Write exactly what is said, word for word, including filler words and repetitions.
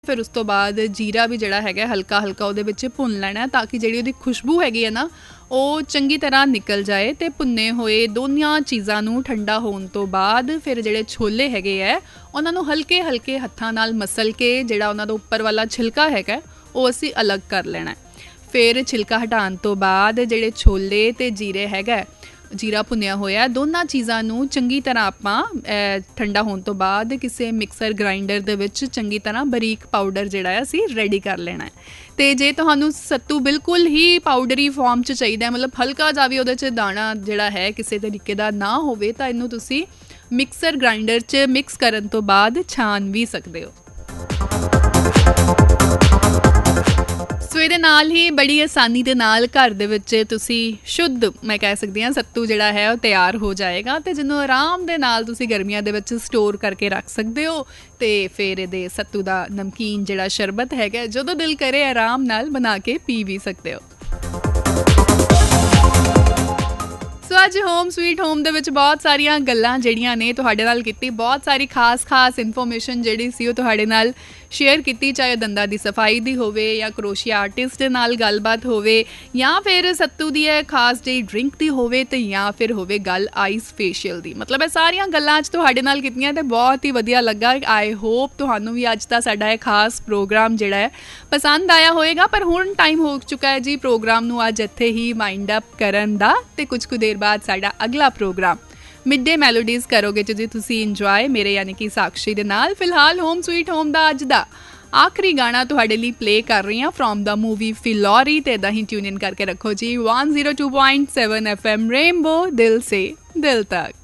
ਫਿਰ ਉਸ ਤੋਂ ਬਾਅਦ ਜੀਰਾ ਵੀ ਜਿਹੜਾ ਹੈਗਾ ਹਲਕਾ ਹਲਕਾ ਉਹਦੇ ਵਿੱਚ ਭੁੰਨ ਲੈਣਾ ਤਾਂ ਕਿ ਜਿਹੜੀ ਉਹਦੀ ਖੁਸ਼ਬੂ ਹੈਗੀ ਹੈ ਨਾ ਉਹ ਚੰਗੀ ਤਰ੍ਹਾਂ ਨਿਕਲ ਜਾਏ। ਤੇ ਭੁੰਨੇ ਹੋਏ ਦੋਨਾਂ ਚੀਜ਼ਾਂ ਨੂੰ ਠੰਡਾ ਹੋਣ ਤੋਂ ਬਾਅਦ ਫਿਰ ਜਿਹੜੇ ਛੋਲੇ ਹੈਗੇ ਹੈ ਉਹਨਾਂ ਨੂੰ ਹਲਕੇ ਹਲਕੇ ਹੱਥਾਂ ਨਾਲ ਮਸਲ ਕੇ ਜਿਹੜਾ ਉਹਨਾਂ ਦਾ ਉੱਪਰ ਵਾਲਾ ਛਿਲਕਾ ਹੈਗਾ ਉਹ ਅਸੀਂ ਅਲੱਗ ਕਰ ਲੈਣਾ। ਫਿਰ ਛਿਲਕਾ ਹਟਾਉਣ ਤੋਂ ਬਾਅਦ ਜਿਹੜੇ ਛੋਲੇ ਤੇ ਜੀਰੇ ਹੈਗਾ ਜੀਰਾ ਭੁੰਨਿਆ ਹੋਇਆ ਦੋਨਾਂ ਚੀਜ਼ਾਂ ਨੂੰ ਚੰਗੀ ਤਰ੍ਹਾਂ ਆਪਾਂ ਠੰਡਾ ਹੋਣ ਤੋਂ ਬਾਅਦ ਕਿਸੇ ਮਿਕਸਰ ਗ੍ਰਾਈਂਡਰ ਦੇ ਵਿੱਚ ਚੰਗੀ ਤਰ੍ਹਾਂ ਬਰੀਕ ਪਾਊਡਰ ਜਿਹੜਾ ਹੈ ਅਸੀਂ ਰੈਡੀ ਕਰ ਲੈਣਾ ਹੈ। ਅਤੇ ਜੇ ਤੁਹਾਨੂੰ ਸੱਤੂ ਬਿਲਕੁਲ ਹੀ ਪਾਊਡਰੀ ਫੋਰਮ 'ਚ ਚਾਹੀਦਾ ਮਤਲਬ ਹਲਕਾ ਜਿਹਾ ਵੀ ਉਹਦੇ 'ਚ ਦਾਣਾ ਜਿਹੜਾ ਹੈ ਕਿਸੇ ਤਰੀਕੇ ਦਾ ਨਾ ਹੋਵੇ ਤਾਂ ਇਹਨੂੰ ਤੁਸੀਂ ਮਿਕਸਰ ਗ੍ਰਾਈਂਡਰ 'ਚ ਮਿਕਸ ਕਰਨ ਤੋਂ ਬਾਅਦ ਛਾਣ ਵੀ ਸਕਦੇ ਹੋ। ਸੋ ਇਹਦੇ ਨਾਲ ਹੀ ਬੜੀ ਆਸਾਨੀ ਦੇ ਨਾਲ ਘਰ ਦੇ ਵਿੱਚ ਤੁਸੀਂ ਸ਼ੁੱਧ ਮੈਂ ਕਹਿ ਸਕਦੀ ਹਾਂ ਸੱਤੂ ਜਿਹੜਾ ਹੈ ਉਹ ਤਿਆਰ ਹੋ ਜਾਏਗਾ ਅਤੇ ਜਿਹਨੂੰ ਆਰਾਮ ਦੇ ਨਾਲ ਤੁਸੀਂ ਗਰਮੀਆਂ ਦੇ ਵਿੱਚ ਸਟੋਰ ਕਰਕੇ ਰੱਖ ਸਕਦੇ ਹੋ। ਅਤੇ ਫਿਰ ਇਹਦੇ ਸੱਤੂ ਦਾ ਨਮਕੀਨ ਜਿਹੜਾ ਸ਼ਰਬਤ ਹੈਗਾ ਜਦੋਂ ਦਿਲ ਕਰੇ ਆਰਾਮ ਨਾਲ ਬਣਾ ਕੇ ਪੀ ਵੀ ਸਕਦੇ ਹੋ। ਸੋ ਅੱਜ ਹੋਮ ਸਵੀਟ ਹੋਮ ਦੇ ਵਿੱਚ ਬਹੁਤ ਸਾਰੀਆਂ ਗੱਲਾਂ ਜਿਹੜੀਆਂ ਨੇ ਤੁਹਾਡੇ ਨਾਲ ਕੀਤੀ, ਬਹੁਤ ਸਾਰੀ ਖਾਸ ਖਾਸ ਇਨਫੋਰਮੇਸ਼ਨ ਜਿਹੜੀ ਸੀ ਉਹ ਤੁਹਾਡੇ ਨਾਲ ਸ਼ੇਅਰ ਕੀਤੀ, ਚਾਹੇ ਦੰਦਾਂ ਦੀ ਸਫਾਈ ਦੀ ਹੋਵੇ ਜਾਂ ਕਰੋਸ਼ੀਆ ਆਰਟਿਸਟ ਦੇ ਨਾਲ ਗੱਲਬਾਤ ਹੋਵੇ ਜਾਂ ਫਿਰ ਸੱਤੂ ਦੀ ਹੈ ਖਾਸ ਜਿਹੀ ਡਰਿੰਕ ਦੀ ਹੋਵੇ ਅਤੇ ਜਾਂ ਫਿਰ ਹੋਵੇ ਗੱਲ ਆਈਸ ਫੇਸ਼ੀਅਲ ਦੀ। ਮਤਲਬ ਇਹ ਸਾਰੀਆਂ ਗੱਲਾਂ ਅੱਜ ਤੁਹਾਡੇ ਨਾਲ ਕੀਤੀਆਂ ਅਤੇ ਬਹੁਤ ਹੀ ਵਧੀਆ ਲੱਗਾ। ਆਈ ਹੋਪ ਤੁਹਾਨੂੰ ਵੀ ਅੱਜ ਦਾ ਸਾਡਾ ਇਹ ਖਾਸ ਪ੍ਰੋਗਰਾਮ ਜਿਹੜਾ ਹੈ ਪਸੰਦ ਆਇਆ ਹੋਏਗਾ। ਪਰ ਹੁਣ ਟਾਈਮ ਹੋ ਚੁੱਕਾ ਹੈ ਜੀ ਪ੍ਰੋਗਰਾਮ ਨੂੰ ਅੱਜ ਇੱਥੇ ਹੀ ਮਾਈਂਡ ਅਪ ਕਰਨ ਦਾ ਅਤੇ ਕੁਝ ਕੁ ਦੇਰ ਬਾਅਦ ਸਾਡਾ ਅਗਲਾ ਪ੍ਰੋਗਰਾਮ ਮਿਡ ਡੇ ਮੈਲੋਡੀਜ਼ ਕਰੋਗੇ ਜੀ ਤੁਸੀਂ ਇੰਜੋਏ ਮੇਰੇ ਯਾਨੀ ਕਿ ਸਾਕਸ਼ੀ ਦੇ ਨਾਲ। ਫਿਲਹਾਲ ਹੋਮ ਸਵੀਟ ਹੋਮ ਦਾ ਅੱਜ ਦਾ ਆਖਰੀ ਗਾਣਾ ਤੁਹਾਡੇ ਲਈ ਪਲੇ ਕਰ ਰਹੀ ਹਾਂ ਫਰੋਮ ਦਾ ਮੂਵੀ ਫਿਲੌਰੀ। ਤੇ ਇੱਦਾਂ ਹੀ ਟਿਊਨ ਇਨ ਕਰਕੇ ਰੱਖੋ ਜੀ one zero two point seven F M rainbow ਦਿਲ ਸੇ ਦਿਲ ਤੱਕ।